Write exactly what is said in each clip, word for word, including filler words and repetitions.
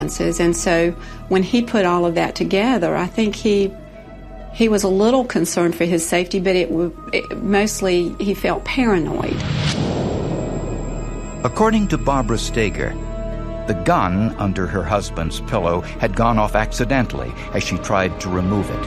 And so when he put all of that together, I think he he was a little concerned for his safety, but it, it mostly he felt paranoid. According to Barbara Steger, the gun under her husband's pillow had gone off accidentally as she tried to remove it.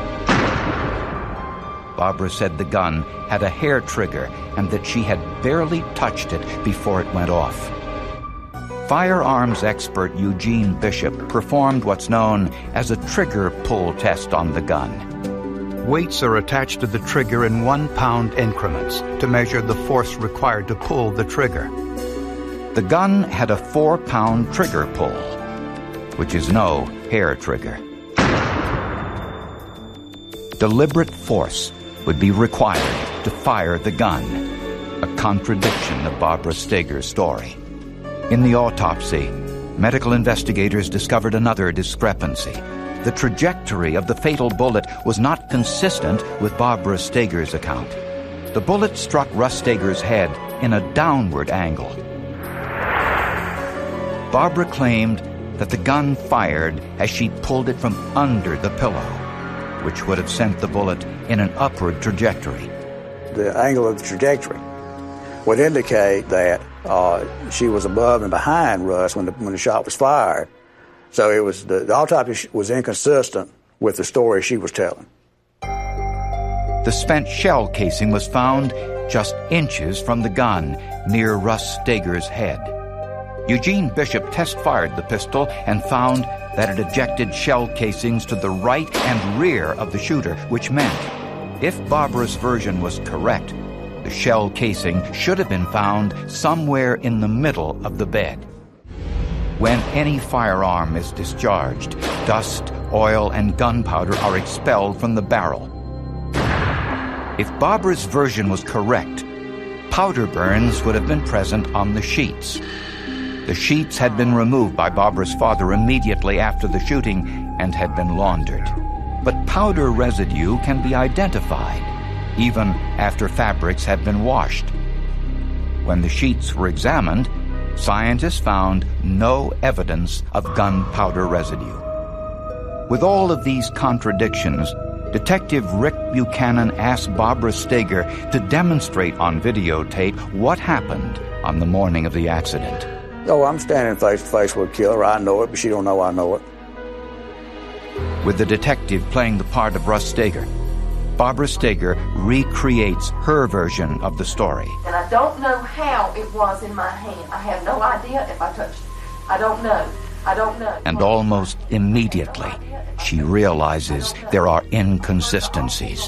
Barbara said the gun had a hair trigger and that she had barely touched it before it went off. Firearms expert Eugene Bishop performed what's known as a trigger pull test on the gun. Weights are attached to the trigger in one-pound increments to measure the force required to pull the trigger. The gun had a four-pound trigger pull, which is no hair trigger. Deliberate force would be required to fire the gun, a contradiction of Barbara Steger's story. In the autopsy, medical investigators discovered another discrepancy. The trajectory of the fatal bullet was not consistent with Barbara Steger's account. The bullet struck Russ Steger's head in a downward angle. Barbara claimed that the gun fired as she pulled it from under the pillow, which would have sent the bullet in an upward trajectory. The angle of the trajectory would indicate that uh, she was above and behind Russ when the, when the shot was fired. So it was the, the autopsy was inconsistent with the story she was telling. The spent shell casing was found just inches from the gun near Russ Steger's head. Eugene Bishop test-fired the pistol and found that it ejected shell casings to the right and rear of the shooter, which meant, if Barbara's version was correct, the shell casing should have been found somewhere in the middle of the bed. When any firearm is discharged, dust, oil, and gunpowder are expelled from the barrel. If Barbara's version was correct, powder burns would have been present on the sheets. The sheets had been removed by Barbara's father immediately after the shooting and had been laundered. But powder residue can be identified, even after fabrics had been washed. When the sheets were examined, scientists found no evidence of gunpowder residue. With all of these contradictions, Detective Rick Buchanan asked Barbara Steger to demonstrate on videotape what happened on the morning of the accident. Oh, I'm standing face to face with a killer. I know it, but she don't know I know it. With the detective playing the part of Russ Steger, Barbara Steger recreates her version of the story. And I don't know how it was in my hand. I have no idea if I touched it. I don't know. I don't know. And almost immediately, she realizes there are inconsistencies.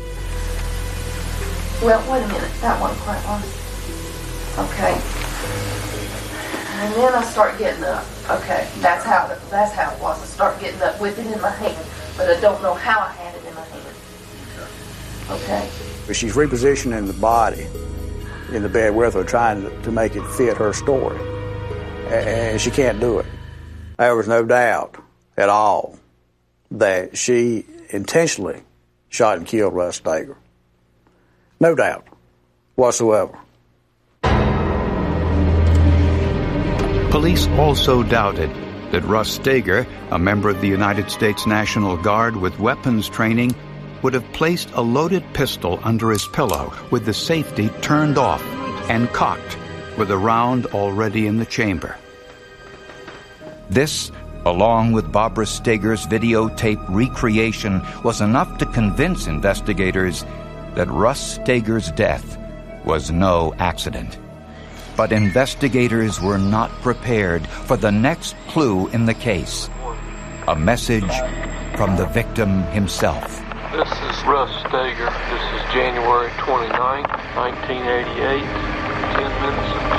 Well, wait a minute. That wasn't quite right. Okay. And then I start getting up. Okay, that's how it, that's how it was. I start getting up with it in my hand, but I don't know how I had it in my hand. Okay. But she's repositioning the body in the bed with her, trying to, to make it fit her story, and she can't do it. There was no doubt at all that she intentionally shot and killed Russ Steger. No doubt whatsoever. Police also doubted that Russ Steger, a member of the United States National Guard with weapons training, would have placed a loaded pistol under his pillow with the safety turned off and cocked with a round already in the chamber. This, along with Barbara Steger's videotape recreation, was enough to convince investigators that Russ Steger's death was no accident. But investigators were not prepared for the next clue in the case, a message from the victim himself. This is Russ Steger. This is January twenty-ninth, nineteen eighty-eight, ten minutes